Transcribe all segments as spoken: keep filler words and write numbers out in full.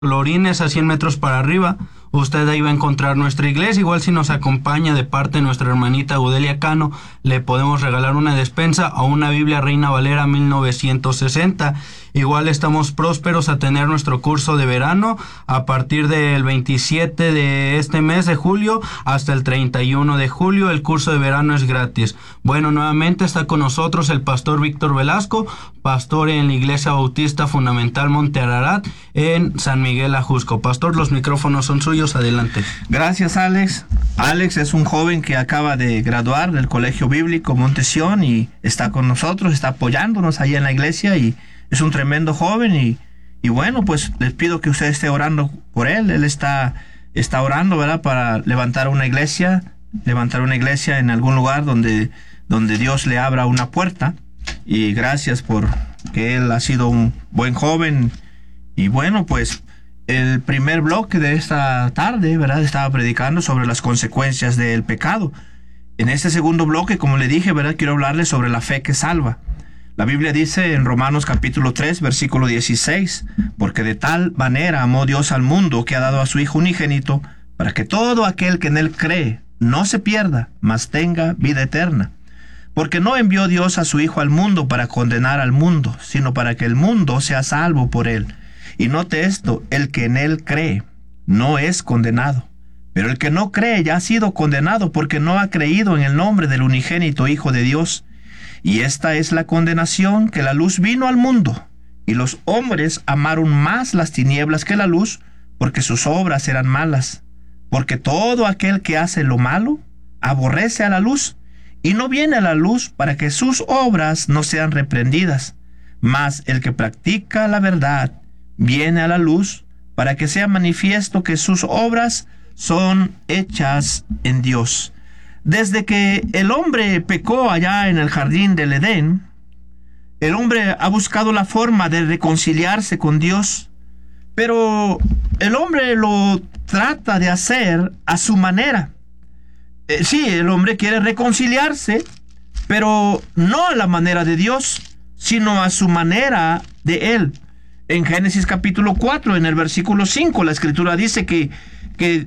Florines a cien metros para arriba. Usted ahí va a encontrar nuestra iglesia. Igual si nos acompaña de parte de nuestra hermanita Gudelia Cano, le podemos regalar una despensa o una Biblia Reina Valera mil novecientos sesenta. Igual estamos prósperos a tener nuestro curso de verano a partir del veintisiete de este mes de julio hasta el treinta y uno de julio. El curso de verano es gratis. Bueno, nuevamente está con nosotros el pastor Víctor Velasco, pastor en la Iglesia Bautista Fundamental Monte Ararat en San Miguel Ajusco. Pastor, los micrófonos son suyos. Adelante. Gracias, Alex. Alex es un joven que acaba de graduar del Colegio Bíblico Monte Sión y está con nosotros, está apoyándonos allá en la iglesia y es un tremendo joven y, y bueno, pues les pido que usted esté orando por él. Él está, está orando, ¿verdad? Para levantar una iglesia, levantar una iglesia en algún lugar donde, donde Dios le abra una puerta. Y gracias por que él ha sido un buen joven. Y bueno, pues el primer bloque de esta tarde, ¿verdad? Estaba predicando sobre las consecuencias del pecado. En este segundo bloque, como le dije, ¿verdad? Quiero hablarle sobre la fe que salva. La Biblia dice en Romanos capítulo tres, versículo dieciséis, porque de tal manera amó Dios al mundo que ha dado a su Hijo unigénito, para que todo aquel que en él cree no se pierda, mas tenga vida eterna. Porque no envió Dios a su Hijo al mundo para condenar al mundo, sino para que el mundo sea salvo por él. Y note esto, el que en él cree no es condenado, pero el que no cree ya ha sido condenado porque no ha creído en el nombre del unigénito Hijo de Dios. Y esta es la condenación, que la luz vino al mundo, y los hombres amaron más las tinieblas que la luz, porque sus obras eran malas. Porque todo aquel que hace lo malo aborrece a la luz, y no viene a la luz para que sus obras no sean reprendidas. Mas el que practica la verdad viene a la luz para que sea manifiesto que sus obras son hechas en Dios. Desde que el hombre pecó allá en el jardín del Edén, el hombre ha buscado la forma de reconciliarse con Dios, pero el hombre lo trata de hacer a su manera. Eh, sí, el hombre quiere reconciliarse, pero no a la manera de Dios, sino a su manera de él. En Génesis capítulo cuatro, en el versículo cinco, la escritura dice que, que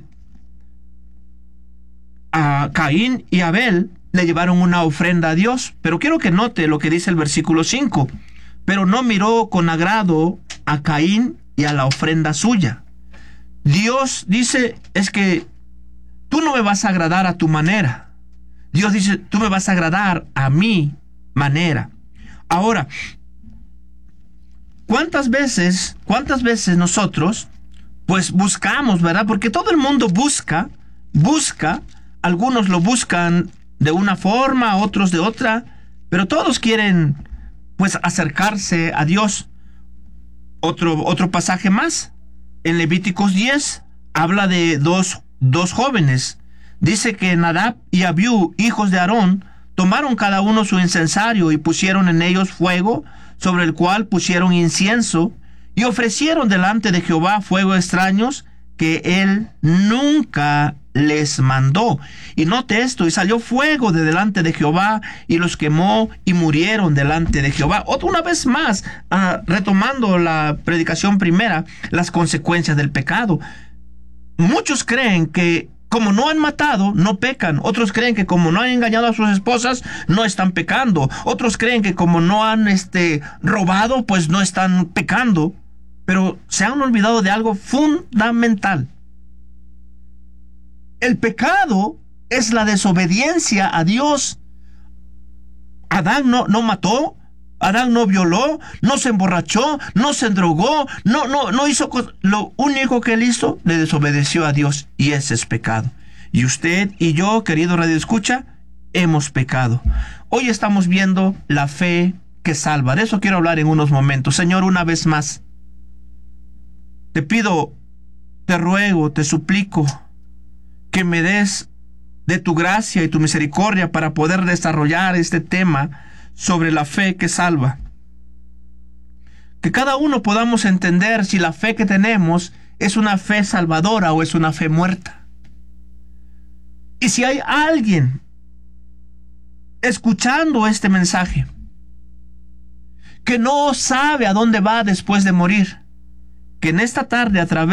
a Caín y Abel le llevaron una ofrenda a Dios. Pero quiero que note lo que dice el versículo cinco. Pero no miró con agrado a Caín y a la ofrenda suya. Dios dice, es que tú no me vas a agradar a tu manera. Dios dice, tú me vas a agradar a mi manera. Ahora, ¿Cuántas veces, cuántas veces nosotros, pues buscamos, ¿verdad? Porque todo el mundo busca, busca, algunos lo buscan de una forma, otros de otra, pero todos quieren, pues, acercarse a Dios. Otro, otro pasaje más, en Levíticos diez, habla de dos, dos jóvenes. Dice que Nadab y Abiú, hijos de Aarón, tomaron cada uno su incensario y pusieron en ellos fuego, sobre el cual pusieron incienso, y ofrecieron delante de Jehová fuego extraños que él nunca les mandó. Y note esto, y salió fuego de delante de Jehová, y los quemó, y murieron delante de Jehová. Otra una vez más, uh, retomando la predicación primera, las consecuencias del pecado. Muchos creen que como no han matado, no pecan. Otros creen que como no han engañado a sus esposas, no están pecando. Otros creen que como no han este, robado, pues no están pecando. Pero se han olvidado de algo fundamental. El pecado es la desobediencia a Dios. Adán no, no mató, Adán no violó, no se emborrachó, no se endrogó, no, no, no hizo cosas. Lo único que él hizo, le desobedeció a Dios, y ese es pecado. Y usted y yo, querido Radio Escucha, hemos pecado. Hoy estamos viendo la fe que salva. De eso quiero hablar en unos momentos. Señor, una vez más, te pido, te ruego, te suplico que me des de tu gracia y tu misericordia para poder desarrollar este tema sobre la fe que salva. Que cada uno podamos entender si la fe que tenemos es una fe salvadora o es una fe muerta. Y si hay alguien escuchando este mensaje que no sabe a dónde va después de morir, que en esta tarde a través